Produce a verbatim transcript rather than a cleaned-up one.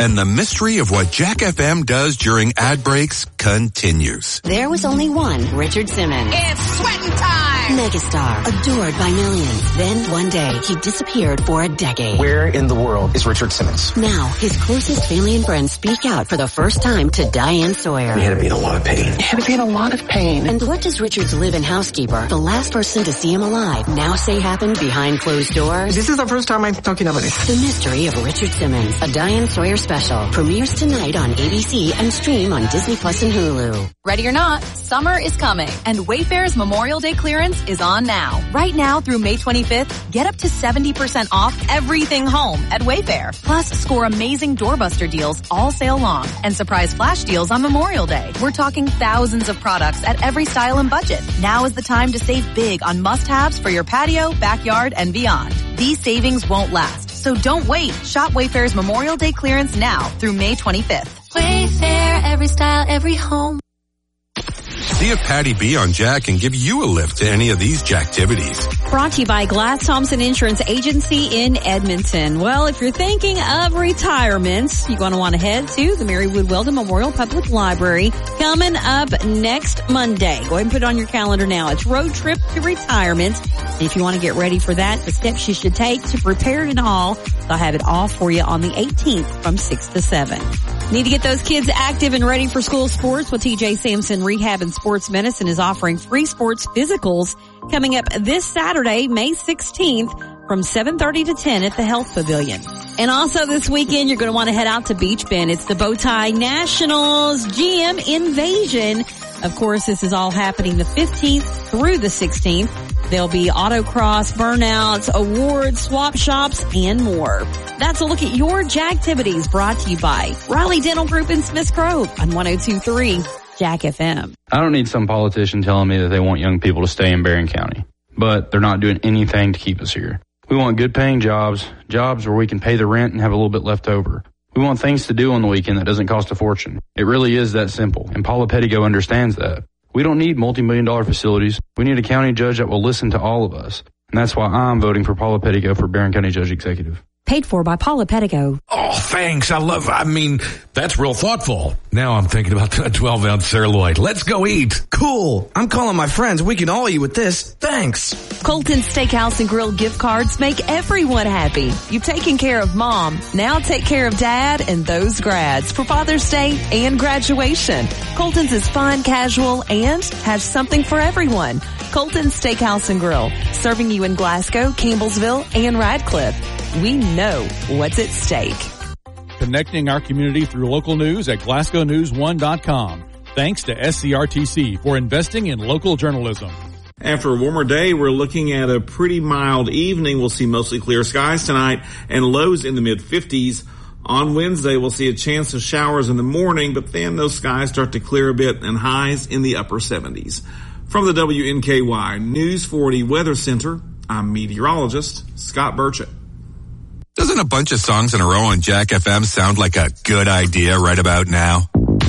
And the mystery of what Jack F M does during ad breaks continues. There was only one Richard Simmons. It's sweating time! Megastar, adored by millions. Then one day, he disappeared for a decade. Where in the world is Richard Simmons? Now, his closest family and friends speak out for the first time to Diane Sawyer. He had to be in a lot of pain. He had to be in a lot of pain. And what does Richard's live-in housekeeper, the last person to see him alive, now say happened behind closed doors? This is the first time I'm talking about it. The Mystery of Richard Simmons, a Diane Sawyer special, premieres tonight on A B C and stream on Disney Plus and Hulu. Ready or not, summer is coming, and Wayfair's Memorial Day clearance is on now. Right now through May twenty-fifth, get up to seventy percent off everything home at Wayfair. Plus, score amazing doorbuster deals all sale long and surprise flash deals on Memorial Day. We're talking thousands of products at every style and budget. Now is the time to save big on must-haves for your patio, backyard, and beyond. These savings won't last, so don't wait. Shop Wayfair's Memorial Day clearance now through May twenty-fifth. Wayfair, every style, every home. See if Patty B on Jack can give you a lift to any of these Jacktivities. Brought to you by Glass Thompson Insurance Agency in Edmonton. Well, if you're thinking of retirement, you're going to want to head to the Mary Wood Weldon Memorial Public Library coming up next Monday. Go ahead and put it on your calendar now. It's Road Trip to Retirement. And if you want to get ready for that, the steps you should take to prepare it all, they'll have it all for you on the eighteenth from six to seven. Need to get those kids active and ready for school sports? Well, T J Sampson Rehab and Sports Medicine is offering free sports physicals coming up this Saturday, May sixteenth from seven thirty to ten at the Health Pavilion. And also this weekend, you're going to want to head out to Beach Bend. It's the Bowtie Nationals G M Invasion. Of course, this is all happening the fifteenth through the sixteenth. There'll be autocross, burnouts, awards, swap shops, and more. That's a look at your Jacktivities brought to you by Riley Dental Group in Smiths Grove on one oh two point three Jack F M. I don't need some politician telling me that they want young people to stay in Barron County, but they're not doing anything to keep us here. We want good paying jobs, jobs where we can pay the rent and have a little bit left over. We want things to do on the weekend that doesn't cost a fortune. It really is that simple, and Paula Pettigo understands that. We don't need multi-million dollar facilities. We need a county judge that will listen to all of us. And that's why I'm voting for Paula Pettigo for Barron County Judge Executive. Paid for by Paula Pettigo. Oh, thanks. I love, I mean, that's real thoughtful. Now I'm thinking about a twelve ounce sirloin. Let's go eat. Cool. I'm calling my friends. We can all eat with this. Thanks. Colton's Steakhouse and Grill gift cards make everyone happy. You've taken care of mom. Now take care of dad and those grads for Father's Day and graduation. Colton's is fun, casual, and has something for everyone. Colton's Steakhouse and Grill, serving you in Glasgow, Campbellsville, and Radcliffe. We know what's at stake. Connecting our community through local news at Glasgow News one dot com. Thanks to S C R T C for investing in local journalism. After a warmer day, we're looking at a pretty mild evening. We'll see mostly clear skies tonight and lows in the mid fifties. On Wednesday, we'll see a chance of showers in the morning, but then those skies start to clear a bit and highs in the upper seventies. From the W N K Y News forty Weather Center, I'm meteorologist Scott Burchett. Doesn't a bunch of songs in a row on Jack F M sound like a good idea right about now?